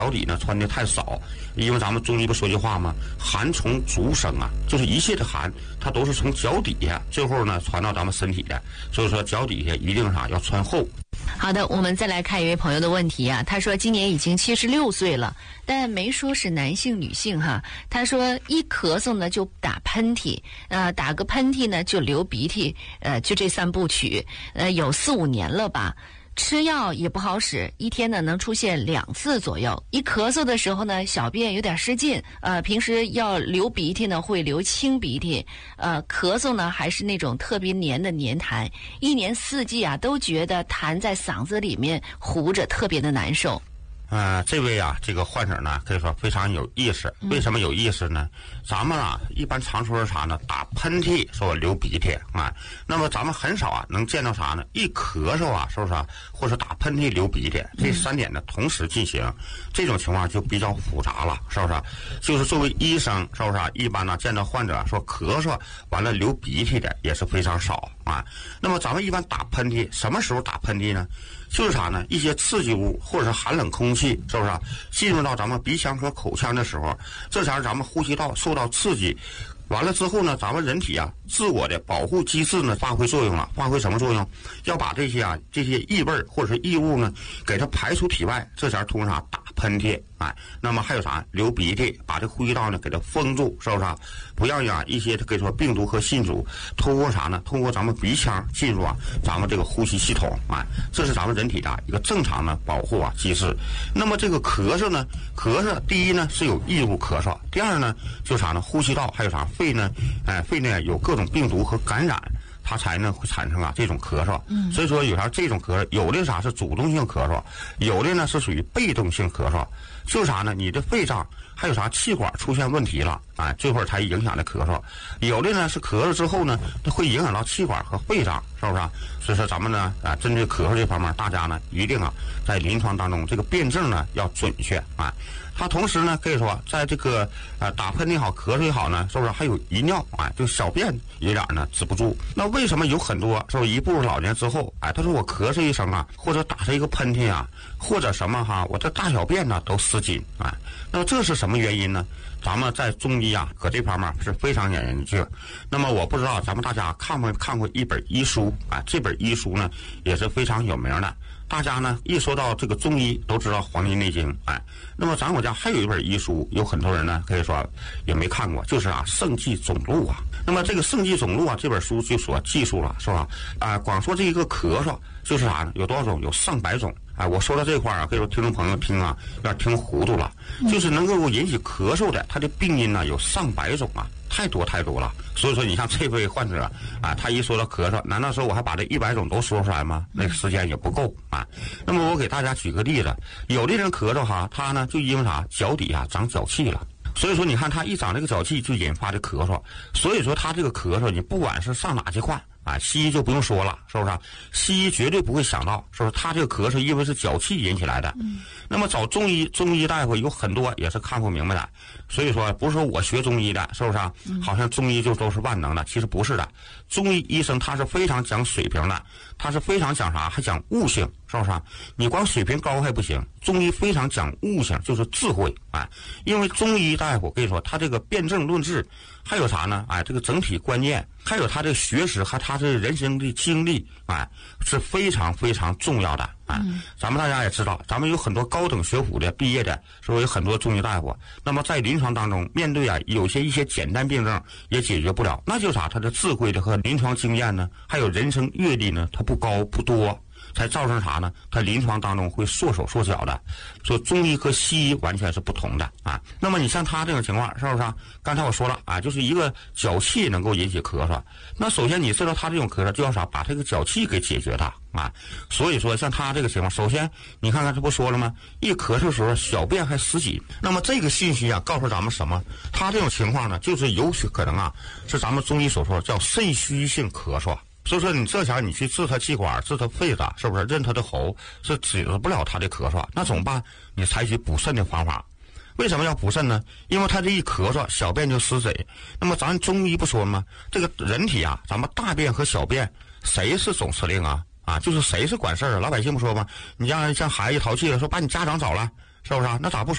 脚底呢穿的太少，因为咱们中医不说句话吗？寒从足生啊，就是一切的寒，它都是从脚底下最后呢传到咱们身体的，所以说脚底下一定要穿厚。 好的，我们再来看一位朋友的问题啊，他说今年已经76岁了，但没说是男性女性哈。他说一咳嗽呢就打喷嚏，打个喷嚏呢就流鼻涕，就这3部曲，有4、5年了吧。吃药也不好使，一天呢能出现2次左右。一咳嗽的时候呢，小便有点失禁，平时要流鼻涕呢会流清鼻涕，咳嗽呢还是那种特别黏的黏痰，一年4季啊都觉得痰在嗓子里面糊着，特别的难受。 这位啊，这个患者呢，可以说非常有意思。为什么有意思呢？咱们啊，一般常说是啥呢？打喷嚏说流鼻涕啊，那么咱们很少啊能见到啥呢？一咳嗽啊，是不是啊？或者打喷嚏流鼻涕，这3点呢同时进行，这种情况就比较复杂了，是不是？就是作为医生，是不是啊？一般呢见到患者说咳嗽完了流鼻涕的也是非常少啊。那么咱们一般打喷嚏，什么时候打喷嚏呢？就是啥呢？一些刺激物或者是寒冷空气，是不是啊？进入到咱们鼻腔和口腔的时候，这才是咱们呼吸道受到刺激。完了之后呢，咱们人体啊自我的保护机制呢发挥作用了。发挥什么作用？要把这些异味或者是异物呢给它排出体外，这才通常打喷嚏。那么还有啥？流鼻涕，把这呼吸道呢给它封住，是不是啊？不让一些可以说病毒和细菌通过啥呢？通过咱们鼻腔进入咱们这个呼吸系统这是咱们人体的一个正常的保护机制。那么这个咳嗽呢，咳嗽第一呢是有异物咳嗽，第二呢就是啥呢？呼吸道还有啥？肺呢有各种病毒和感染，它才能会产生这种咳嗽。所以说有啥这种咳嗽，有的啥是主动性咳嗽，有的呢是属于被动性咳嗽。就是啥呢？你的肺脏还有啥气管出现问题了这会儿才影响的咳嗽。有的呢是咳嗽之后呢会影响到气管和肺脏，是不是？所以说咱们呢针对咳嗽这方面，大家呢一定在临床当中这个辩证呢要准确它同时呢可以说在这个打喷嚏也好，咳嗽也好呢，是不是还有遗尿就小便有点呢止不住。那为什么有很多是不是一步入老年之后他说我咳嗽一声或者打上一个喷嚏或者什么我这大小便呢都失禁那么这是什么原因呢？咱们在中医搁这方面是非常研究。那么我不知道咱们大家看没看过一本医书这本医书呢也是非常有名的。大家呢一说到这个中医都知道《黄帝内经》那么咱国家还有一本医书，有很多人呢可以说也没看过，就是《圣济总录》那么这个《圣济总录》这本书就所记述了，是吧？光说这一个咳嗽就是啥呢？有多少种？有上百种。我说到这块可以说听众朋友听有点听糊涂了。就是能够引起咳嗽的，它的病因呢有上百种太多了。所以说你像这位患者他一说到咳嗽，难道说我还把这100种都说出来吗？那个时间也不够那么我给大家举个例子，有的人咳嗽他呢就因为啥？脚底长脚气了。所以说你看他一长这个脚气就引发的咳嗽。所以说他这个咳嗽你不管是上哪去看西医就不用说了，是不是？西医绝对不会想到，是不是？他这个咳嗽因为是脚气引起来的。那么找中医大夫有很多也是看不明白的。所以说不是说我学中医的，是不是？好像中医就都是万能的，其实不是的。中医医生他是非常讲水平的，他是非常讲啥？还讲悟性，是不是？你光水平高还不行，中医非常讲悟性，就是智慧因为中医大夫跟你说他这个辩证论治，还有啥呢？这个整体观念，还有他这个学识和他这人生的经历是非常非常重要的咱们大家也知道，咱们有很多高等学府的毕业的，是不是有很多中医大夫？那么在临床当中，面对有一些简单病症也解决不了，那就是啥？他的智慧的和临床经验呢，还有人生阅历呢，他不高不多。才造成啥呢？他临床当中会缩手缩脚的。说中医和西医完全是不同的那么你像他这种情况，是不是？刚才我说了就是一个脚气能够引起咳嗽。那首先你知道他这种咳嗽就要啥？把这个脚气给解决它所以说像他这个情况，首先你看看这不说了吗？一咳嗽的时候小便还失禁。那么这个信息告诉咱们什么？他这种情况呢，就是有可能是咱们中医所说叫肾虚性咳嗽。所以说你这前你去治他气管，治他肺子，是不是认他的喉，是治不了他的咳嗽？那怎么办？你采取补肾的方法。为什么要补肾呢？因为他这一咳嗽小便就失贼。那么咱中医不说吗？这个人体咱们大便和小便谁是总司令就是谁是管事儿老百姓不说吗？你让像孩子一淘气了，说把你家长找来是不是啊？那咋不说